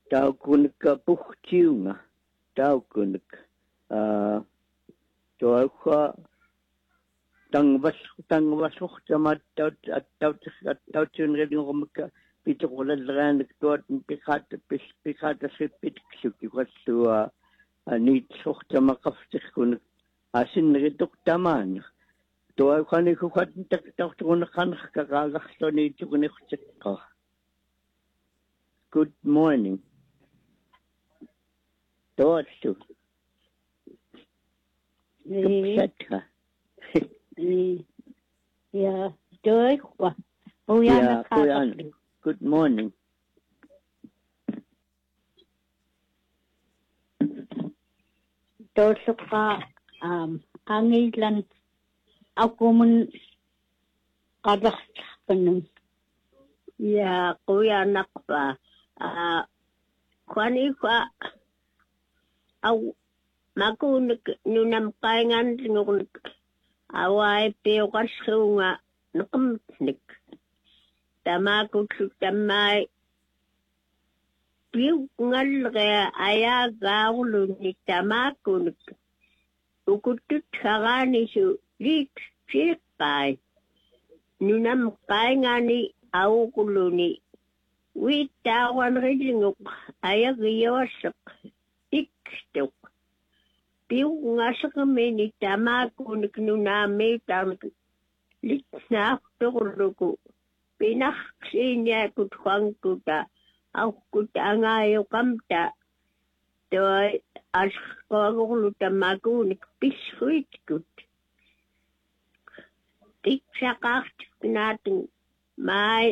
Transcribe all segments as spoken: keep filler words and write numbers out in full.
taukunik puhtiunga taukunik ah toa tangvas tangvasuhtamat taut taut tautun redingomka pituqulallraanik tuat piqat piqata sippitksuki qallua anit suhtamaqaftiqkunik asinnerituqtamaani toa khani khuat tak tautuqunqanqa qaaqarluni tuquniqtiqqa. Good morning. Toatsu. Tupsatha. Yeah, doikwa. Yeah, kuyan. Good morning. Tosuka um angilan akumun qadaqpanum. Yeah, kuyanaqpa. Ah, kwani kwa au makunik nunam kaingan nukunik awai peoqassuunga nuqamtnik tamakutlu tammai piungalre ayagaarluni tamakunik ukutut haraanisu liik fiiqqai nunam kaingani auquluni wiittaawanrilinguk ayagiyoasseq iktuq piungasaqmini tamakunik nunaamiitarnik litnaaqtorluku pinaqsiiniakut huankuta aukkut angaayoqamta toi asqoagurlu tamakunik pissuitkut tiksaqaartiknaatin mai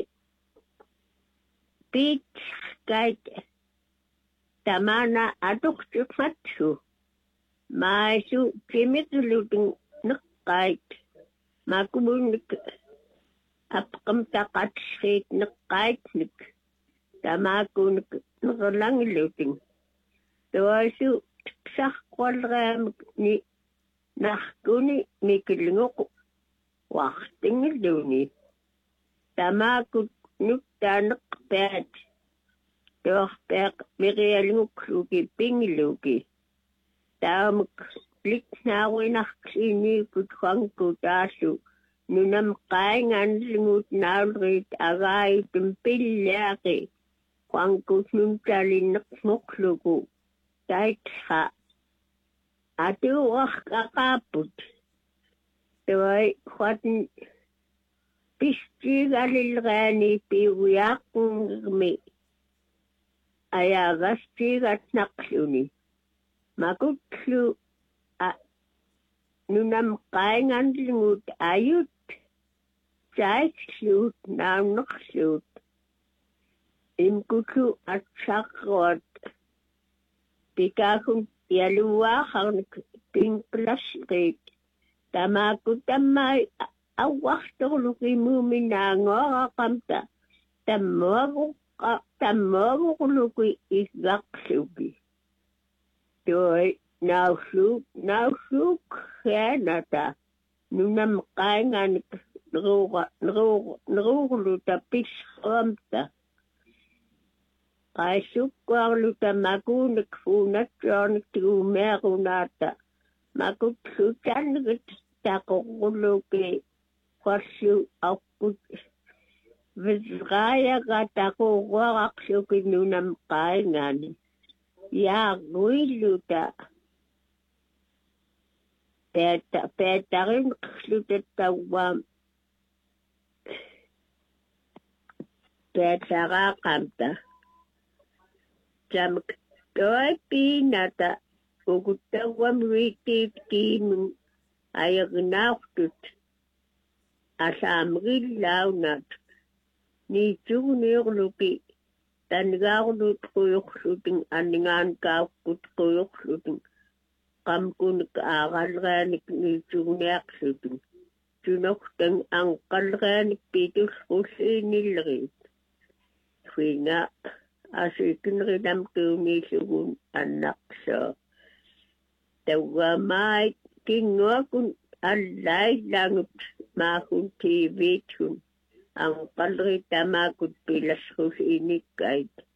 pitskait tamana atuktukmatsu maisu kimiklutin neqqait makubunik apqamtaqatsriit neqqaitnik tamakunik nerlanglutin toasu tiksaqqualreamik ni narkuni mikilngoq waqtingilluni tamakut nuttaaneqpaat toorpeaq mirialngukluki pingluki taamuk litnaaruinarksiiniikut huanku taasu nunam qainganlingut naulriit agaayitum pillaaqi huankut nuntalinneqmoqluku taitsa atuuarqaqaapput toi huatin pistiigalilreani piuyaaqngmi ayagastiigatnaqluni makutlu nunam qainganlingut ayut saitsluut naunneqluut imkutlu atsaqruat pikakun yaluaaqarnik pinklasriit tamakutamai awaqtorluki muuminaangooraqamta tammuagu tammuaguqluki igaqluki toi nausluk nausluk khanata nunam qainganik neruqa neruqa neruqluta pisqamta qaisukkuarluta makunik fuunatsuarnik tuumeerunaatta makutlutanngit taqoquluki qassu aqqut visraayaqa taquuruaraqluki nunam qaingani yaaguilluta peeta peetarinqluta tawwaam peetaraaqamta tamak toi piinata ukutawwam riitiit kiimun ayagnaaqtut asaamgillaunat niitsuuniorluki tangaarlut quyuqlutin anningaankaaqkut quyuqlutin qamkunik aaqalreanik niitsuuniaqlutin tunoqtan anqalreanik pitusqulliinilleriit huinga asikinrilam tuuniisugun annaqsoo tawwamai kinguakun allailangut maahun T V-tun anqalri tamakut pilasqulliinikkait